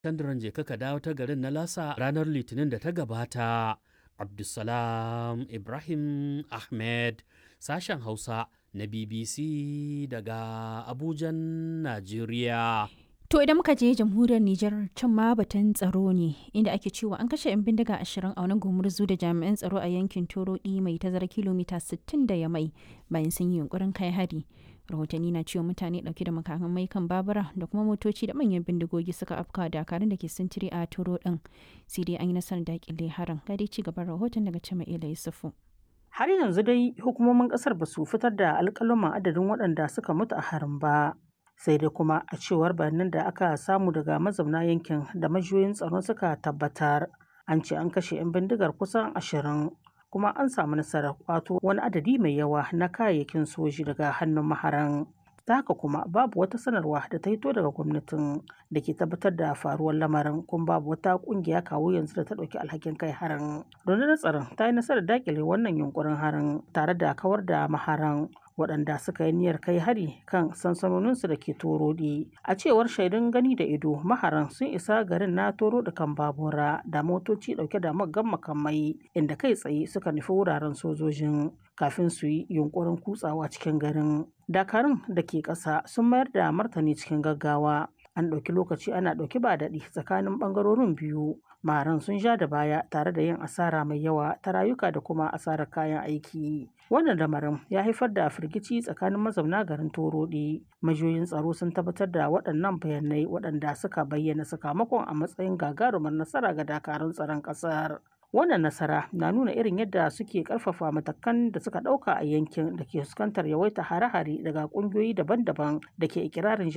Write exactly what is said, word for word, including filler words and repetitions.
Tandiran jeka ka dawo ta garin na Lasa ranar Litinin da ta gabata. Abdulsalam Ibrahim Ahmed, sashen Hausa na B B C daga Abujan, Najeriya. To idan muka je jamhuriyar Nijar can ma batun tsaro ne inda ake cewa an kashe 'yan bindiga ashirin a wani gumurzu da jami'an tsaro a yankin Torodi mai tazara kilomita sittin da Yamai bayan sun yi yunkurin kai hari. Rahotanni na cewa mutane dauke da makamai kan babura da kuma motoci da manyan bindigogi suka afka dakarun da ke sintiri a Toro din. Sai dai an yi nasarar dakile harin. Ga dai ci gaban rahoton daga Cima'ila Yusufu. Har yanzu dai hukumomin kasar ba su fitar da alƙaluman adadin waɗanda suka mutu a harin ba. Sai dai kuma a cewar bayanan da aka samu daga mazauna yankin da majiyoyin tsaro suka tabbatar an ce an kashe 'yan bindigar kusan ashirin kuma an samu nasarar kwato wani adadi mai yawa na kayayyakin soji daga hannun maharan. Ta haka kuma babu wata sanarwa da ta hito daga gwamnatin da ke tabbatar da faruwar lamarin kuma babu wata kungiya kawo yanzu da ta ɗauki alhakin kai harin. Rundunar tsaron ta yi nasarar dakile wannan yunkurin harin tare da kawar da maharan waɗanda suka yi niyyar kai hari kan sansanoninsu da ke Torodi. A cewar shaidun gani da ido, maharan sun isa garin na Toro da kan babura da motoci ɗauke da maggan makamai inda kai tsaye suka nufi wuraren sojojin kafin su yi yunkurin kutsawa cikin garin. Dakarun da ke ƙasa sun mayar da martani cikin gaggawa. An ɗauki lokaci ana ɗauki ba daɗi tsakanin ɓangarorin biyu. Maharan sun ja da baya tare da yin asara mai yawa ta rayuka da kuma asarar kayan aiki. Wannan lamarin ya haifar da firgici tsakanin mazauna garin Torodi. Majiyoyin tsaro sun tabbatar da waɗannan bayanai waɗanda suka bayyana sakamakon a matsayin gagarumar nasara ga dakarun tsaron ƙasar. Wannan nasara na nuna irin yadda suke ƙarfafa matakan da suka ɗauka a yankin da ke fuskantar yawaita hare-hare daga ƙungiyoyi daban-daban da ke ikirarin